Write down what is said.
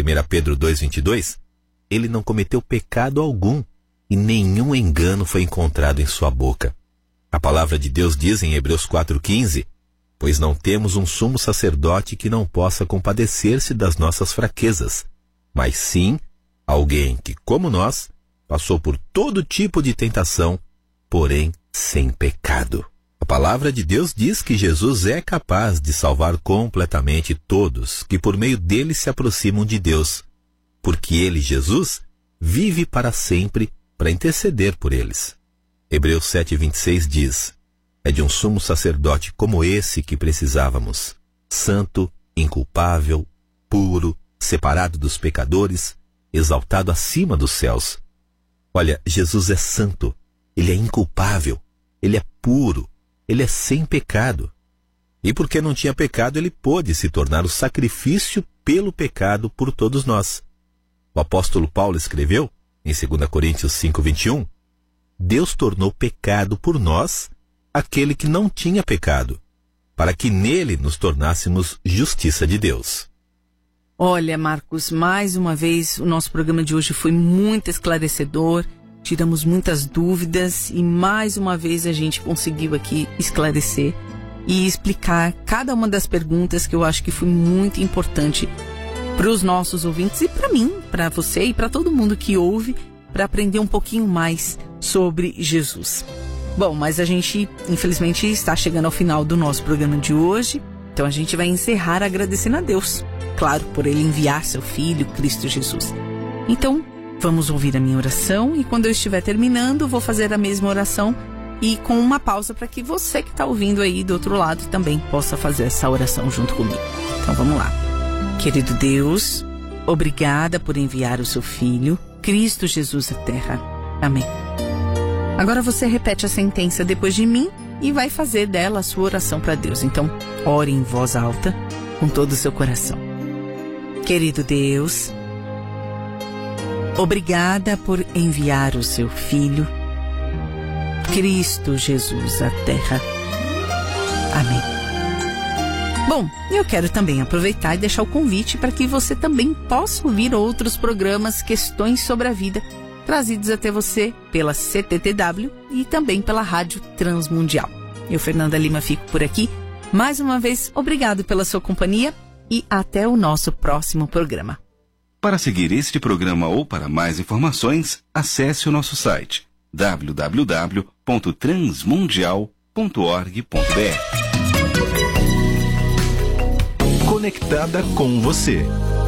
1 Pedro 2,22, ele não cometeu pecado algum e nenhum engano foi encontrado em sua boca. A palavra de Deus diz em Hebreus 4,15, pois não temos um sumo sacerdote que não possa compadecer-se das nossas fraquezas, mas sim alguém que, como nós, passou por todo tipo de tentação, porém sem pecado. A palavra de Deus diz que Jesus é capaz de salvar completamente todos que por meio dele se aproximam de Deus, porque ele, Jesus, vive para sempre para interceder por eles. Hebreus 7,26 diz, é de um sumo sacerdote como esse que precisávamos, santo, inculpável, puro, separado dos pecadores, exaltado acima dos céus. Olha, Jesus é santo, ele é inculpável, ele é puro, ele é sem pecado. E porque não tinha pecado, ele pôde se tornar o sacrifício pelo pecado por todos nós. O apóstolo Paulo escreveu, em 2 Coríntios 5,21, Deus tornou pecado por nós aquele que não tinha pecado, para que nele nos tornássemos justiça de Deus. Olha, Marcos, mais uma vez o nosso programa de hoje foi muito esclarecedor, tiramos muitas dúvidas e mais uma vez a gente conseguiu aqui esclarecer e explicar cada uma das perguntas que eu acho que foi muito importante para os nossos ouvintes e para mim, para você e para todo mundo que ouve, para aprender um pouquinho mais sobre Jesus. Bom, mas a gente, infelizmente, está chegando ao final do nosso programa de hoje, então a gente vai encerrar agradecendo a Deus, claro, por Ele enviar seu Filho, Cristo Jesus. Então, vamos ouvir a minha oração e quando eu estiver terminando, vou fazer a mesma oração e com uma pausa para que você que está ouvindo aí do outro lado também possa fazer essa oração junto comigo. Então, vamos lá. Querido Deus, obrigada por enviar o seu Filho, Cristo Jesus à Terra. Amém. Agora você repete a sentença depois de mim e vai fazer dela a sua oração para Deus. Então, ore em voz alta, com todo o seu coração. Querido Deus, obrigada por enviar o seu Filho, Cristo Jesus à Terra. Amém. Bom, eu quero também aproveitar e deixar o convite para que você também possa ouvir outros programas Questões sobre a Vida, trazidos até você pela CTTW e também pela Rádio Transmundial. Eu, Fernanda Lima, fico por aqui. Mais uma vez, obrigado pela sua companhia e até o nosso próximo programa. Para seguir este programa ou para mais informações, acesse o nosso site www.transmundial.org.br. Conectada com você.